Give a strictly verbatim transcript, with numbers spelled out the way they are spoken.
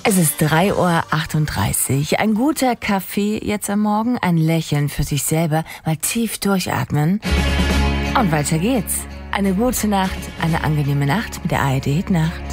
Es ist drei Uhr achtunddreißig. Ein guter Kaffee jetzt am Morgen, ein Lächeln für sich selber, mal tief durchatmen. Und weiter geht's. Eine gute Nacht, eine angenehme Nacht mit der A R D Hit Nacht.